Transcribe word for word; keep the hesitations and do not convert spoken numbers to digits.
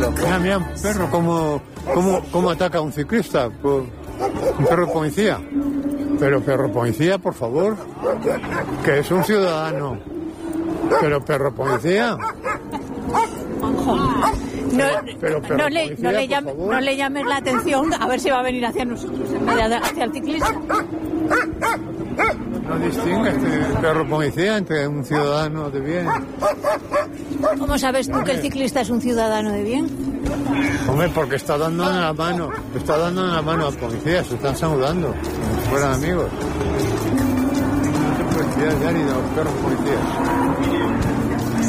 Mira, mira, un perro, ¿cómo, cómo, cómo ataca a un ciclista? Pues, un perro policía. Pero perro policía, por favor, que es un ciudadano. Pero perro policía. No, pero, pero, no, le, policía, no, le llame, no le llames la atención a ver si va a venir hacia nosotros en vez de hacia el ciclista. No distingue este perro policía entre un ciudadano de bien. ¿Cómo sabes tú que el ciclista es un ciudadano de bien? Hombre, porque está dando la mano, está dando la mano al policía, se están saludando, como si fueran amigos. No se puede tirar ya ni de los perros policías.